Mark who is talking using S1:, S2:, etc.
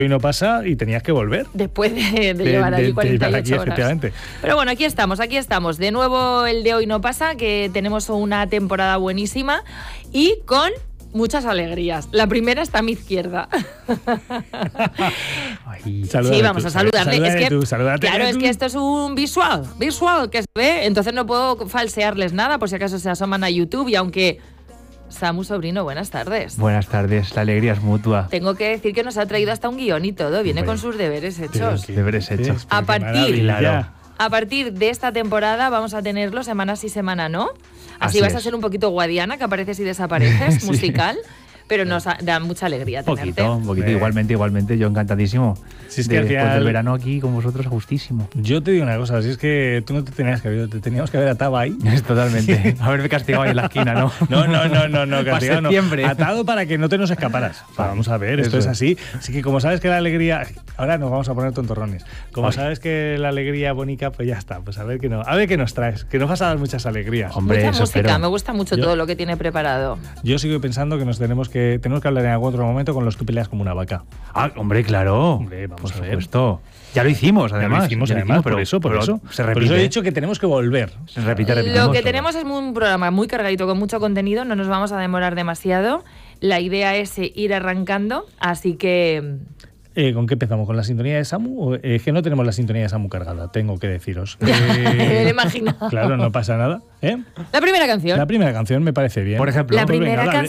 S1: y no pasa y tenías que volver.
S2: Después de llevar allí 48
S1: aquí,
S2: horas.
S1: Efectivamente.
S2: Pero bueno, aquí estamos. De nuevo el de hoy no pasa, que tenemos una temporada buenísima y con muchas alegrías. La primera está a mi izquierda.
S1: Ay,
S2: sí, vamos a saludarle.
S1: Salúdate
S2: Es que esto es un visual que se ve, entonces no puedo falsearles nada por si acaso se asoman a YouTube y aunque... Samu, sobrino, buenas tardes.
S3: Buenas tardes, la alegría es mutua.
S2: Tengo que decir que nos ha traído hasta un guión y todo, viene con sus deberes hechos.
S3: Deberes hechos.
S2: A partir de esta temporada vamos a tenerlo semana sí, semana no. Así vas a ser un poquito guadiana, que apareces y desapareces, musical. Pero nos da mucha alegría tenerte.
S3: Un poquito. Igualmente, yo encantadísimo.
S1: Si es que
S3: después del verano aquí con vosotros, justísimo.
S1: Yo te digo una cosa, si es que tú no te tenías que haber, te teníamos que haber atado ahí.
S3: Totalmente. Haberme castigado ahí en la esquina, ¿no?
S1: No, castigado
S3: no.
S1: Atado para que no te nos escaparas. Vamos a ver, esto es así. Así que como sabes que la alegría... Ahora nos vamos a poner tontorrones. Como sabes que la alegría bonita, pues ya está. Pues a ver qué nos traes. Que nos vas a dar muchas alegrías.
S3: Hombre,
S2: mucha música, me gusta mucho todo lo que tiene preparado.
S1: Yo sigo pensando que tenemos que hablar en algún otro momento con los tú peleas como una vaca.
S3: Hombre, claro.
S1: Hombre, vamos
S3: por
S1: a ver.
S3: Supuesto. Ya lo hicimos, además.
S1: Por eso.
S3: Se repite.
S1: Por eso he dicho que tenemos que volver.
S3: Se repite.
S2: Lo que tenemos es un programa muy cargadito, con mucho contenido, no nos vamos a demorar demasiado. La idea es ir arrancando, así que...
S1: ¿Con qué empezamos? ¿Con la sintonía de Samu? Es que no tenemos la sintonía de Samu cargada, tengo que deciros.
S2: Me lo imagino.
S1: Claro, no pasa nada.
S2: La primera canción.
S1: La primera canción me parece bien.
S3: Por ejemplo.
S2: La primera canción